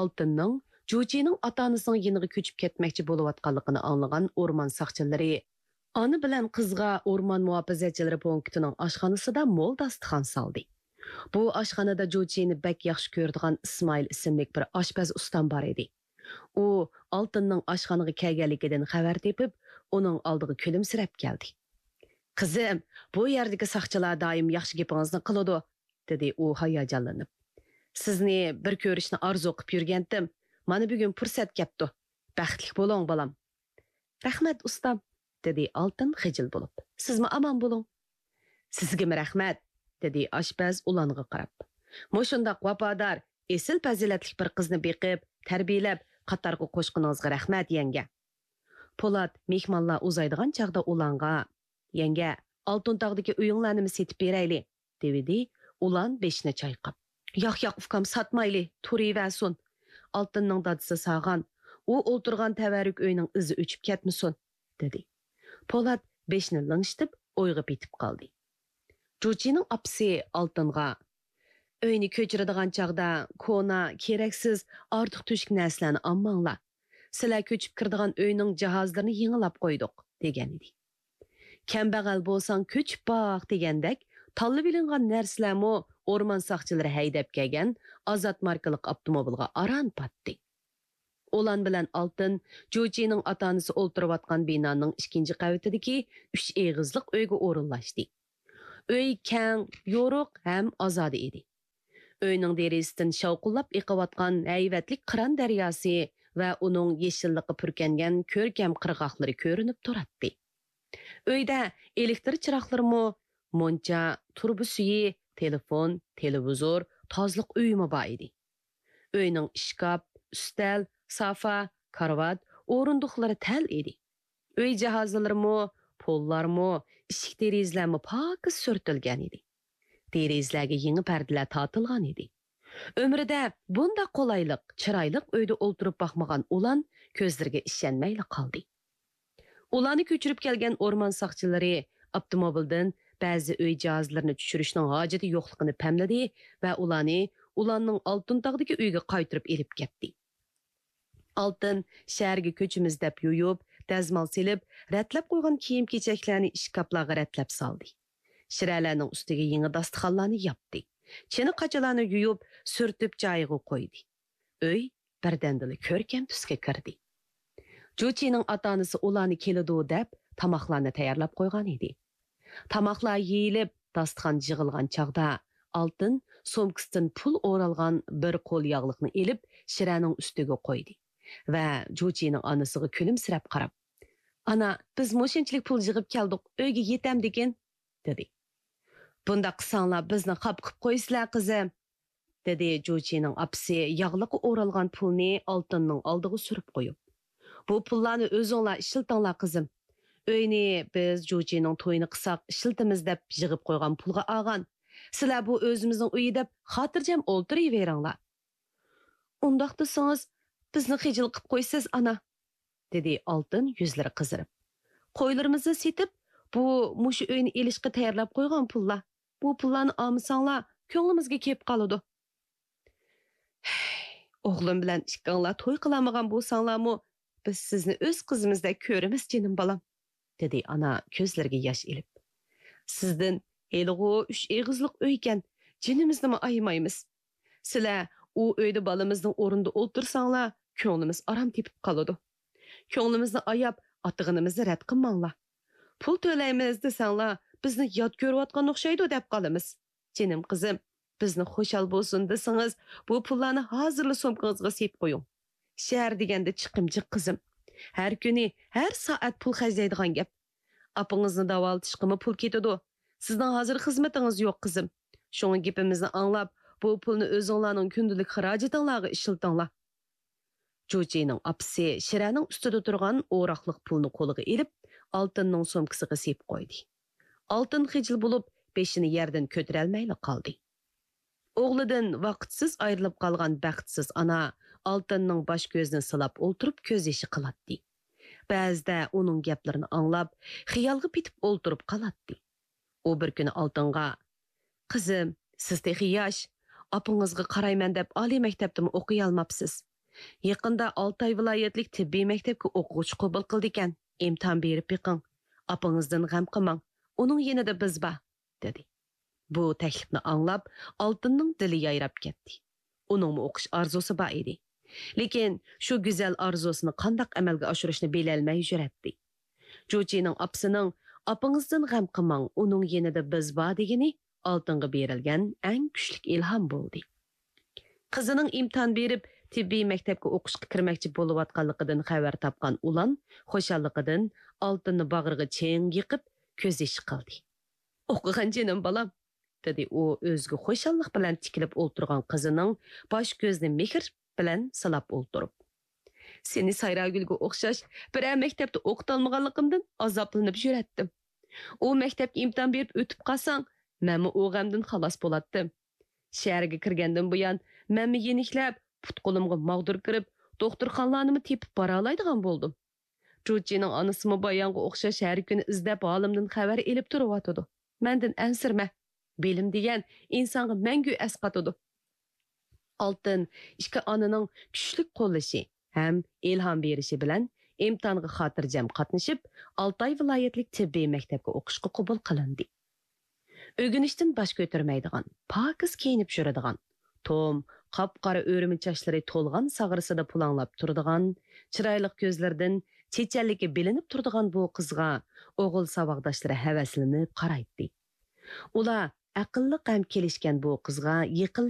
Алтынның Жучинің ата-анасының yanıga көчүп ketmekçi boluyatqanligini anglagan orman saqchilari Ana bilan qizga orman muhofazachilari punktining oshxonasida mo'l dasturxon soldi. Bu oshxonada Jochini bak yaxshi ko'radigan Ismoil ismli bir oshpaz ustam bor edi. U Oltinning oshxonaga kelganligidan xabar tepib, uning oldiga kulimsirab keldi. "Qizim, bu yerdagi saqchilar doim yaxshi gapingizni qiladi", dedi u hayajonlanib. "Sizni bir ko'rishni orzu qilib yurgandim. Mana bugun fursat kepti. Baxtli bo'ling, bolam." "Rahmat, ustam", dedi Oltin xijil bo'lib. "Sizmi aman bo'ling." "Sizga rahmat", dedi oshpaz ulanga qarab. "Moshundaq vafodor, esil fazilatli bir qizni beqib, tarbiyalab, qatorga qo'shqiningizga rahmat, yanga." Po'lat mehmonlar uzaydigan chaqda ulanga, "Yanga, Oltintog'dagi uyinglarni setib berayli", dedi. Ulan beshini chayqab. "Yo'q, yo'q, ukam satmayli, turaversin. Oltinning dadisi sog'an, u o'ltirgan tavarruk uyning izi o'chib ketmasin", dedi. Po'lat beshini lingshtib o'yga bitib qoldi. Jochining apsi Oltinga "Uyni ko'chiradigan chaqda kona, keraksiz, ortiq to'shik narsalarni olmanglar. Sizlar ko'chib kiradigan uyning jihozlarini yangilab qo'ydik", degan edi. "Kambag'al bo'lsang ko'chib boq" degandek, tanlab ilingan narsalarmi o'rmon saqchilari haydab kelgan Azat markalik avtomobilga aran patdi. Olan bilan Oltin Jochining ota-onasi o'ltirayotgan binoning 2-chi qavatidagi 3 egizliq uyga o'rinlashdi. Uy keng, yo'ruq ham ozoda edi. Uyning derisidan shovqullab eqiyotgan hayvatlik Qiron daryosi va uning yeshilliqi purkangan ko'rkam qirg'oqlari ko'rinib turardi. Uyda elektr chiroqlarimi, moncha, turba suyi, telefon, televizor, tozliq uymi bor edi. Uyning ishkop, ustal, sofa, karvat, o'rindiqlari tal edi. Uy jihozlarimi, pollarmi, eshik derizlarmi pokiz surtilgan edi. Derizlarga yangi pardalar tortilgan edi. Umrida bunda qolaylik, chiroylik uyda o'ltirib boqmagan Ulan ko'zlariga ishonmay qoldi. Ularni ko'chirib kelgan o'rmon saqchilari avtomobildan ba'zi uy jihozlarini tushirishning hojati yo'qligini pamladi va ularning Oltintog'dagi uyga qaytirib elib ketdi. Oltin shaharga ko'chimiz deb yuyib, dazmol silib, ratlab qo'ygan kiyim-kechaklarni ishkoplarga ratlab soldi. Shiralarning ustiga yangi dasturxonlarni yopdi. Chini qachalarni yuyib, surtib joyiga qo'ydi. Uy birdandila ko'rkam tusga kirdi. Jochining ota-onasi ularni keladi deb tamoqlarni tayyorlab qo'ygan edi. Tamoqlar yeyilib, dasturxon yig'ilgan chaqda Oltin somkasidan pul o'ralgan bir qo'l yog'liqni elib, shiraning ustiga qo'ydi va Jochining onasiga kulimsirab qarab, "Ana, biz mo'shinchilik pul yig'ib keldik, uyga yetam degan", dedi. "Bunda qilsanglar bizni qap qilib qo'ysizlar, qizim", dedi Jochining apsi yog'liqqa o'ralgan pulni Oltinning oldiga surib qo'yib. "Bu pullarni o'zinglar ishiltinglar, qizim. Uyni biz Jochining to'yini qilsak ishiltimiz deb yig'ib qo'ygan pulga olgan. Sizlar bu o'zimizning uyi deb xotirjam o'ltiraveringlar." "Undaq desangiz, bizni xijil qilib qo'ysiz, ana", dedi Oltin yuzlari qizarib. "Qo'ylarimizni setib, bu mushu uyni elishga tayyorlab qo'ygan pullar. Bu pullarni olmasanglar, ko'nglimizga kelib qoladi." "O'g'lim bilan ikkinglar to'y qilamagan bo'lsanglarmi, biz sizni o'z qizimizdek ko'ramiz, jinim bolam", dedi ana ko'zlariga yosh ilib. "Sizdan elg'u 3 egizliq uy ekan, jinimizni aymaymiz. Sizlar u uyda bolamizning o'rinda o'ltirsanglar, ko'nglimiz aram tepib qoladi. Ko'nglimizni ayab, atig'inimizni rad qilmanglar. Pul to'laymiz desanglar, bizni yod ko'rayotgan o'xshaydi deb qolamiz. Jinim qizim, bizni xushal bo'lsin desangiz, bu pullarni hozirla so'mkangizga sepib qo'ying. Shahar deganda chiqimchi qizim. Har kuni, har soat pul xarjlaydigan gap. Apingizni davolatishga pul ketadi. Sizning hozir xizmatingiz yo'q, qizim. Shunga gapimizni anglab, bu pulni o'zinglarning kundalik xarajatinglarga ishiltinglar." Jochining apsi shiraning ustida turgan o'roqliq pulni qo'liga elib, Oltinning so'mkasiga sepib qo'ydi. Oltin xijil bo'lib, beshini yerdan ko'tarolmay qoldi. O'g'lidan vaqtsiz ayrilib qolgan baxtsiz ana Oltinning bosh ko'zini silab o'ltirib ko'z yoshi qilatdi. Ba'zida uning gaplarini anglab, xiyolga bitib o'ltirib qolatdi. U bir kuni Oltinga, "Qizim, siz texi yosh, opingizga qarayman deb oliy maktabda o'qiy olmabsiz. Yaqında Altay viloyatlik tibbiy maktabga o'quvchi qabul qildi ekan. İmtihon berib beqing. Apangizdan g'am qilmang. Uning yanida biz bor, dedi. Bu taklifni anglab, Oltinning dili yayrab ketdi. Uning o'qish orzusi bor edi. Lekin shu go'zal orzusini qanday amalga oshirishni bilolmay yuribdi. Jo'chining opsining apangizdan g'am qilmang, uning yanida biz bor degani Oltinga berilgan eng kuchli ilhom bo'ldi. Qizining imtihon berib tibbiy maktabga o'qishga kirmoqchi bo'layotganligidan xabar topgan ulan xushalligidan Oltinni bag'riga cheng yiqib ko'z yoshi qildi. O'qigan jinim balam, dedi u o'ziga xushallik bilan tikilib o'tirgan qizining bosh ko'zni mehr bilan silab o'ltirib. Seni Sayragulga o'xshash bir maktabda o'qitolmaganligimdan azoblanib yuratdim. U maktabga imtihon berib o'tib qolsang, men u g'amdan xalos bo'latdim. Shaharga kirgandan buyon men yeniklab put qo'limga mag'dur kirib, doktorxonalarni tepib bora oladigan bo'ldim. Jo'chining onasimi bayonga o'xshash har kuni izlab holimdan xabar elib turib. Mendan ansirma. Bilim degan insonga mangu asqatadi. Oltin ikki onaning kuchli qo'llashi ham ilhom berishi bilan imtihonga xotirjam qatnashib, Altay viloyatlik tibbiy maktabga o'qishga qabul qilindi. O'ginishdan bosh ko'tarmaydigan, pokiz kiyinib yuradigan, tom, qop-qora o'rimi chochlari to'lgan sag'risida pulanglab turadigan, chiroyli ko'zlaridan chechanligi bilinib turadigan bu qizga o'g'il saboqdoshlari havaslanib qaraydi. Ular aqlli ham kelishgan bu qizga yiqil